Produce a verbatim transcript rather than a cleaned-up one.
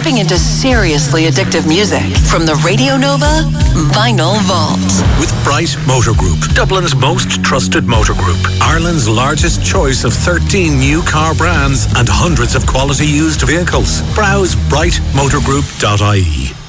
tapping into seriously addictive music from the Radio Nova Vinyl Vault. With Bright Motor Group, Dublin's most trusted motor group, Ireland's largest choice of thirteen new car brands and hundreds of quality used vehicles. Browse bright motor group dot I E.